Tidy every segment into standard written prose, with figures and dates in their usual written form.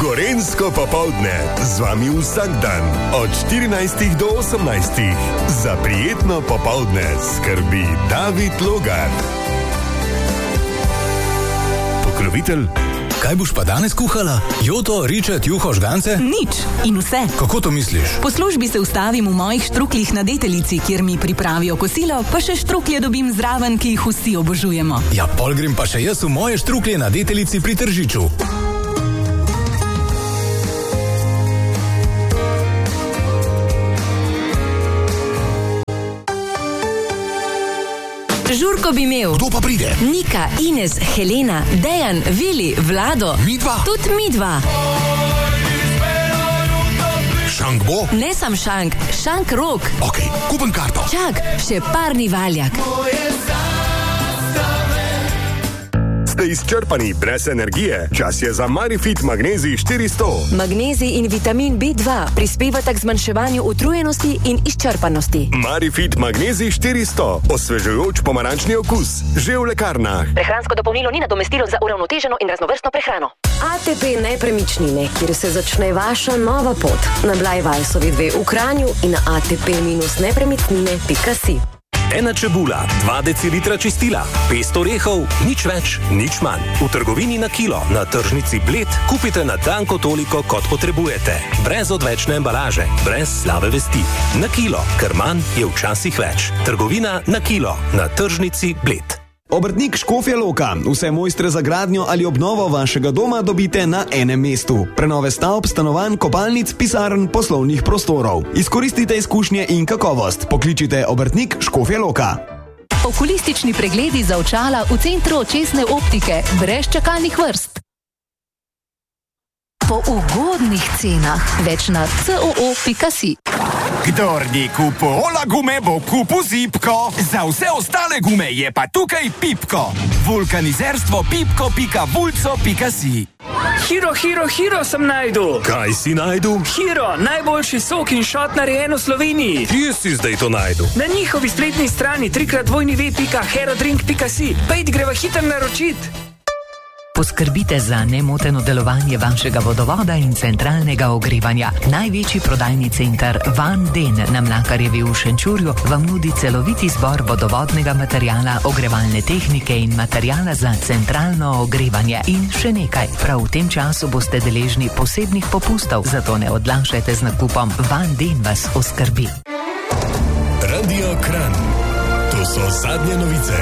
Gorenjsko popoldne z vami vsak dan od 14 do 18. Za prijetno popoldne skrbi David Logar. Pokrovitelj. Kaj boš pa danes kuhala? Joto, ričet, juho, žgance? Nič in vse. Kako to misliš? Po službi se ustavim v mojih štruklih na Deteljici, kjer mi pripravijo kosilo, pa še štruklje dobim zraven, ki jih vsi obožujemo. Ja, pol grem pa še jaz v moje štruklje na Deteljici pri Tržiču. Žurko bi imel. Kdo pa pride? Nika, Ines, Helena, Dejan, Vili, Vlado. Midva? Tudi midva. Šank bo? Ne sam šank, šank rok. Ok, kupim karto. Čak, še parni valjak. Ste izčrpani brez energije? Čas je za Marifit Magnezij 400. Magnezij in vitamin B2 prispevata k zmanjševanju utrujenosti in izčrpanosti. Marifit Magnezij 400. Osvežujoč pomarančni okus. Že v lekarnah. Prehransko dopolnilo ni nadomestilo za uravnoteženo in raznovrstno prehrano. ATP Nepremičnine, kjer se začne vaša nova pot. Na Blajvajsovi 2 v Kranju in na atp-nepremičnine.si. 1 čebula, 2 decilitra čistila, 500 orehov, nič več, nič manj. V trgovini na kilo, na tržnici Bled, kupite na tanko toliko, kot potrebujete. Brez odvečne embalaže, brez slabe vesti. Na kilo, ker manj je včasih več. Trgovina na kilo, na tržnici Bled. Obrtnik Škofja Loka. Vse mojstre za gradnjo ali obnovo vašega doma dobite na enem mestu. Prenove stavb, stanovanj, kopalnic, pisarn, poslovnih prostorov. Izkoristite izkušnje in kakovost. Pokličite Obrtnik Škofja Loka. Okulistični pregledi za očala v centru očesne optike, brez čakalnih vrst. Po ugodnih cenah, več na coo.si. Kdor ni kupil Ola gume, bo kupil Zipko. Za vse ostale gume je pa tukaj Pipko. Vulkanizerstvo pipko.vulco.si. Hiro sem najdu. Kaj si najdu? Hiro, najboljši sok in šot narejen v Sloveniji. Kje si zdaj to najdu? Na njihovi spletni strani www.herodrink.si. Pejdi, greva hitro naročit. Poskrbite za nemoteno delovanje vašega vodovoda in centralnega ogrevanja. Največji prodajni center Van Den na Mlakarjevi v Šenčurju vam nudi celoviti zbor vodovodnega materijala, ogrevalne tehnike in materijala za centralno ogrevanje. In še nekaj, prav v tem času boste deležni posebnih popustov, zato ne odlašajte z nakupom. Van Den vas oskrbi. Radio Kran. To so zadnje novice.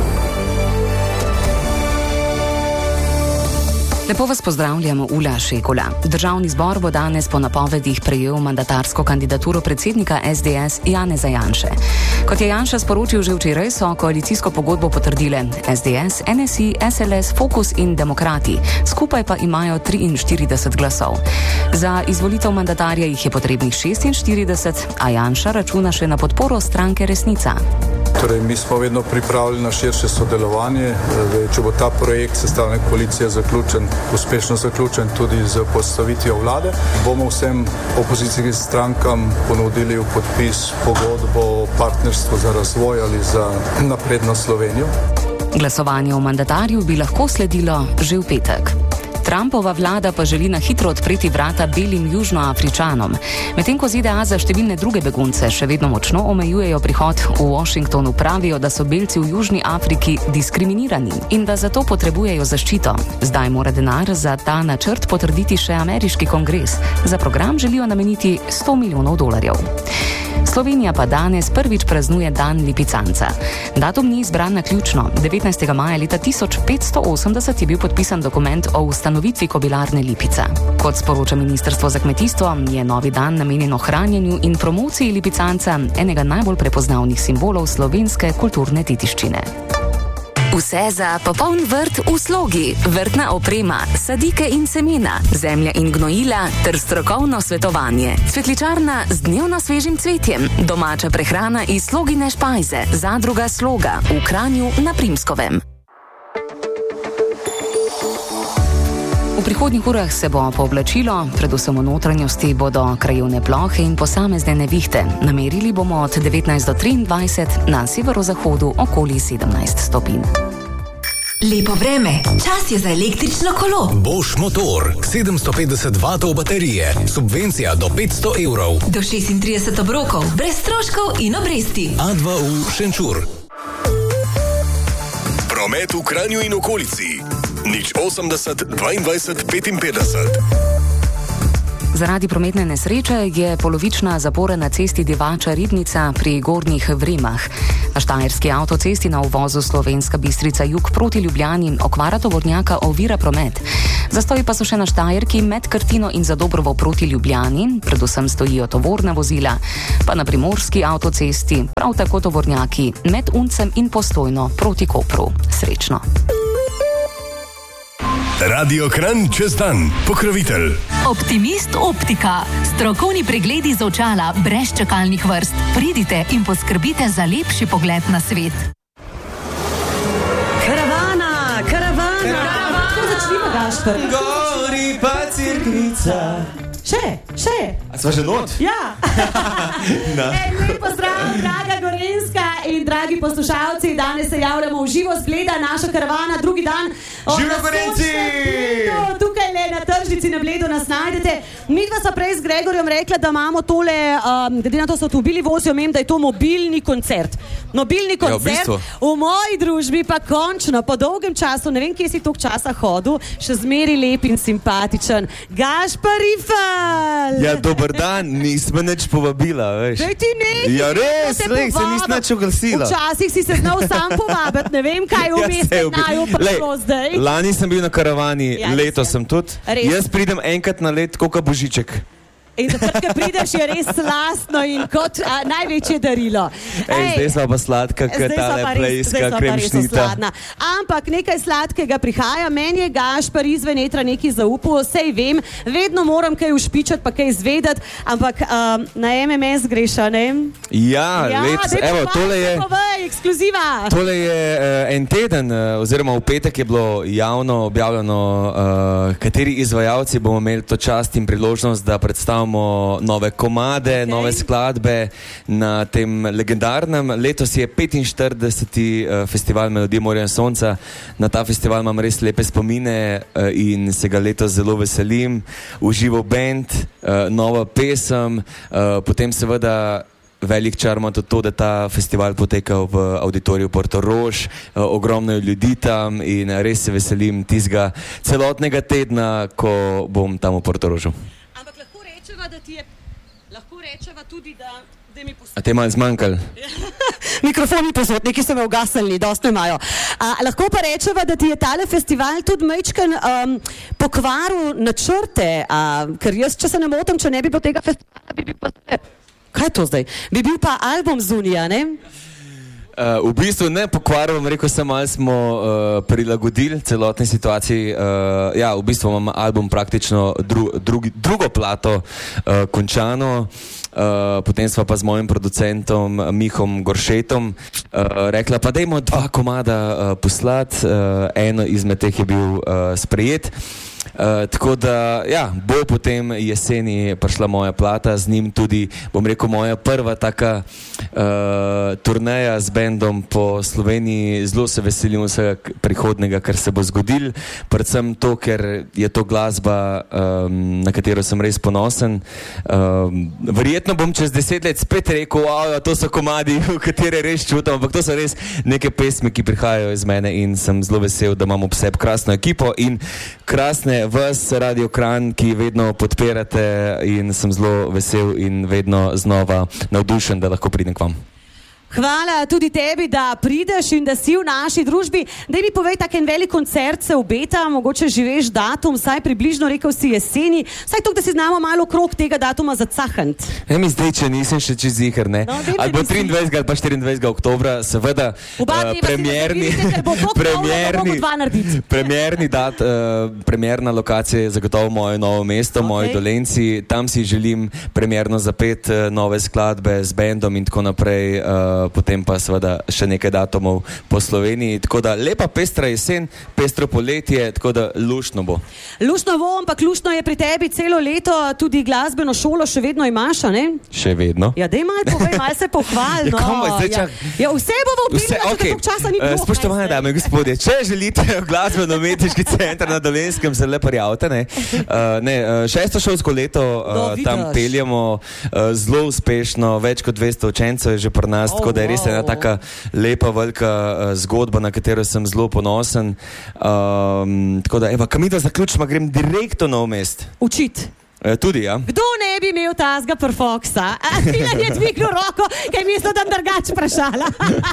Lepo vas pozdravljamo, Ula Šekula. Državni zbor bo danes po napovedih prejel mandatarsko kandidaturo predsednika SDS Janeza Janše. Kot je Janša sporočil že včeraj, so koalicijsko pogodbo potrdile SDS, NSI, SLS, Fokus in Demokrati. Skupaj pa imajo 43 glasov. Za izvolitev mandatarja jih je potrebnih 46, a Janša računa še na podporo stranke Resnica. Torej, mi smo vedno pripravljeni na širše sodelovanje. Če bo ta projekt sestavljanja koalicije uspešno zaključen tudi z postavitvijo vlade, bomo vsem opozicijskim strankam ponudili v podpis pogodbo o partnerstvu za razvoj ali za napredno Slovenijo. Glasovanje o mandatarju bi lahko sledilo že v petek. Trumpova vlada pa želi na hitro odpreti vrata belim Južnoafričanom. Medtem ko ZDA za številne druge begunce še vedno močno omejujejo prihod, v Washingtonu pravijo, da so belci v Južni Afriki diskriminirani in da zato potrebujejo zaščito. Zdaj mora denar za ta načrt potrditi še ameriški kongres. Za program želijo nameniti $100 milijonov. Slovenija pa danes prvič praznuje dan lipicanca. Datum ni izbran naključno. 19. maja leta 1580 je bil podpisan dokument o ustanovitvi kobilarne Lipica. Kot sporoča Ministrstvo za kmetijstvo, je novi dan namenjen ohranjanju in promociji lipicanca, enega najbolj prepoznavnih simbolov slovenske kulturne dediščine. Vse za popoln vrt v slogi, vrtna oprema, sadike in semena, zemlja in gnojila ter strokovno svetovanje. Cvetličarna z dnevno svežim cvetjem, domača prehrana iz Slogine špajze, zadruga Sloga v Kranju na Primskovem. V prihodnjih urah se bo pooblačilo, predvsem v notranjosti bodo krajevne plohe in posamezne nevihte. Namerili bomo od 19 do 23, na severozahodu okoli 17 stopinj. Lepo vreme, čas je za električno kolo. Bosch motor, 750 W baterije, subvencija do 500 evrov. Do 36 obrokov, brez stroškov in obresti. A2U Šenčur. Promet v Kranju in okolici. 080 22 55. Zaradi prometne nesreče je polovična zapora na cesti Divača-Ribnica pri Gornjih Vremah. Na štajerski avtocesti na uvozu Slovenska Bistrica jug proti Ljubljani okvara tovornjaka ovira promet. Zastoji pa so še na Štajerki med Krtino in Zadobrovo proti Ljubljani, predvsem stojijo tovorna vozila, pa na primorski avtocesti prav tako tovornjaki med Uncem in Postojno proti Kopru. Srečno. Radio Kranj čez dan, pokrovitelj. Optimist Optika. Strokovni pregledi z očala brez čakalnih vrst. Pridite in poskrbite za lepši pogled na svet. Karavana! Kako začnimo, Gašper? Gori pa cirkvica. Še. A sva že not? Ja. Lep pozdrav, draga Gorenjska in dragi poslušalci. Danes se javljamo v živo, zgleda naša karavana, drugi dan. Živo Gorenjci! Tukaj le na tržnici na Bledu nas najdete. Mi dva sva prej z Gregorjem rekla, da imamo tole, glede na to so avtomobili vozijo, da je to mobilni koncert. Mobilni koncert. Ja, v moji družbi pa končno, po dolgem času, ne vem, kje si toliko časa hodil, še zmeri lep in simpatičen Gašper Rifal. Ja, dober dan, nismo nič povabila, veš. Dej ti ne? Ja, res, se nisem nič oglasila. Včasih si se znal sam povabiti, ne vem, kaj vmes naj uprlo zdaj. Lani sem bil na karavani, letos sem tudi. Res. Jaz pridem enkrat na let, koliko Božiček. In zato, ker prideš, je res slastno in kot največje darilo. Zdaj so pa sladka, kot tale plejska kremšnita. Ampak nekaj sladkega prihaja. Meni je Gašper izven etra nekaj zaupal, sej vem, vedno moram kaj ušpičati, pa kaj izvedeti, ampak na MMS greš, ne? Ja, evo, tole je... Ekskluziva. Tole je en teden, oziroma v petek je bilo javno objavljeno, kateri izvajalci bomo imeli to čast in priložnost, da predstavimo nove komade, nove skladbe na tem legendarnem. Letos je 45. Festival Melodije Morja in Sonca. Na ta festival imam res lepe spomine in se ga letos zelo veselim. V živo band, nova pesem, potem seveda velik čar ima tudi to, da ta festival poteka v auditoriju Portorož, ogromno ljudi tam in res se veselim tistega celotnega tedna, ko bom tam v Portorožu. Ampak lahko rečeva tudi, da mi poslušajo. A te malo zmanjkali? Mikrofoni pozorniki so me ugasnili, dosti imajo. Lahko pa rečeva, da ti je tale festival tudi majčken pokvaril načrte, ker jaz, če se ne motim, če ne bi bilo tega festivala, bi bil pa... Kaj je to zdaj? Bi bil pa album Zunija, ne? V bistvu ne pokvaril, rekel sem, malo smo prilagodili celotni situaciji. Ja, v bistvu imam album praktično drugo plato končano. Potem sva pa z mojim producentom Mihom Goršetom rekla, pa dajmo 2 komada poslati. Eno izmed teh je bil sprejet. Tako da, ja, bo potem jeseni prišla moja plata, z njim tudi, bom rekel, moja prva taka turneja z bendom po Sloveniji. Zelo se veselim vsega prihodnega, kar se bo zgodil, predvsem to, ker je to glasba, na katero sem res ponosen. Verjetno bom čez 10 let spet rekel, to so komadi, v katere res čutim, ampak to so res neke pesmi, ki prihajajo iz mene in sem zelo vesel, da imam ob sebi krasno ekipo in krasne vas, Radio Kranj, ki vedno podpirate in sem zelo vesel in vedno znova navdušen, da lahko pridem k vam. Hvala tudi tebi, da prideš in da si v naši družbi. Daj mi povej, tak en velik koncert se obeta, mogoče živeš datum, saj približno rekel si jeseni, saj to, da si znamo malo okrog tega datuma zacahant. Ne mi zdaj, če nisem še čez ziher, ne? No, ali bo 23. ali pa 24. oktobra, seveda premierna lokacija je zagotovo moje novo mesto, moji Dolenci, tam si želim premierno zapeti nove skladbe z bendom in tako naprej. potem pa seveda še nekaj datumov po Sloveniji. Tako da lepa pestra jesen, pestro poletje, tako da luštno bo. Luštno bo, ampak luštno je pri tebi celo leto, tudi glasbeno šolo še vedno imaš, a ne? Še vedno. Ja, daj malo povej, malo se pohval, no. Vse bomo vpilili, okay. Če časa ni bilo. Spoštovane dame in gospodje, če želite v glasbeno-umetniški center na Dolenjskem, se le prijavite, ne? Šesto šolsko leto tam peljemo zelo uspešno, več kot 200 učencev je že pri nas, tako da je res ena taka lepa, velika zgodba, na katero sem zelo ponosen. Tako da, Eva, kam mi da zaključimo, grem direktno na mest. Učit. Tudi, ja. Kdo ne bi imel tazga per Foxa? Milan je dvignil roko, kaj mislil, da drugače vprašala.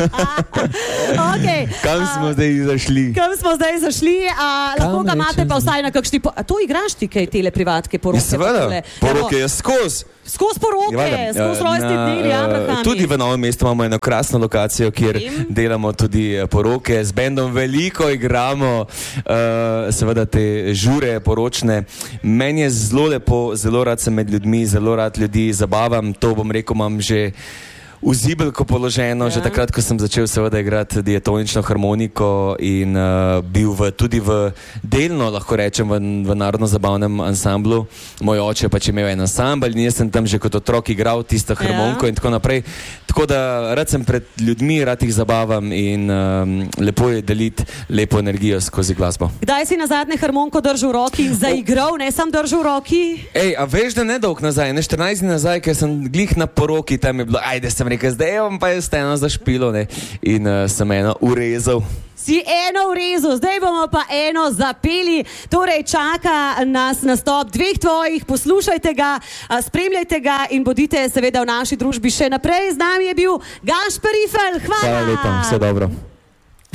Okay. Kam smo zdaj zašli? Lahko ga imate pa vsaj na kakšni... To igraš ti kaj tele privatke poroke? Ja, seveda, poroke je skozi. Skozi poroke, skozi rojstni dnevi, Abrahami. Tudi v Novem mestu imamo eno krasno lokacijo, kjer delamo tudi poroke. Z bendom veliko igramo, seveda te žure poročne. Meni je zelo lepo, zelo rad sem med ljudmi, zelo rad ljudi zabavam. To bom rekel, imam že v zibelko položeno, že takrat, ko sem začel seveda igrati diatonično harmoniko in bil tudi v delno, lahko rečem, v narodno-zabavnem ansamblu. Moj oče pač imel en ansambl in jaz sem tam že kot otrok igral tisto harmoniko in tako naprej. Tako da rad sem pred ljudmi, rad jih zabavam in lepo je deliti lepo energijo skozi glasbo. Kdaj si na zadnje harmoniko držal v roki in zaigral, ne sam držal v roki? A veš, da ne dolg nazaj, ne 14 dni nazaj, ker sem glih na poroki, tam je bilo, ajde sem rekel, zdaj vam pa je steno zašpilo, ne, in sem eno urezal. Si eno urezal, zdaj bomo pa eno zapeli, torej čaka nas nastop dveh tvojih, poslušajte ga, spremljajte ga in bodite seveda v naši družbi še naprej. Z nami je bil Gašper Rifelj, hvala! Hvala lepa, vse dobro.